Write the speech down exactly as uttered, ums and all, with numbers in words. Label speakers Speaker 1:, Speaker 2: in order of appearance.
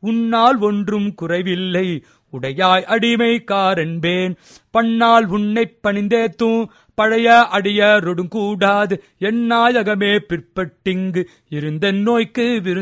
Speaker 1: உன்னால் ஒன்றும் குறைவில்லை உடையாய் அடிமைக்காரன்பேன் பன்னால் உன்னைப் பணிந்தேத்தும் பழைய அடியரொடும் கூடாது என் நாயகமே பிற்பட்டிங்கு இருந்த நோய்க்கு விருந்து